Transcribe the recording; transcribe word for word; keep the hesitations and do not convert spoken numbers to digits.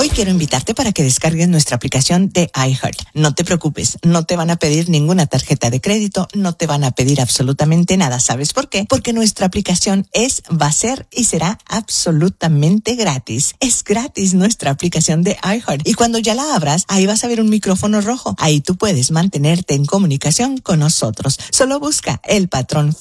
Hoy quiero invitarte para que descargues nuestra aplicación de iHeart. No te preocupes, no te van a pedir ninguna tarjeta de crédito, no te van a pedir absolutamente nada. ¿Sabes por qué? Porque nuestra aplicación es, va a ser y será absolutamente gratis. Es gratis nuestra aplicación de iHeart. Y cuando ya la abras, ahí vas a ver un micrófono rojo. Ahí tú puedes mantenerte en comunicación con nosotros. Solo busca el patrón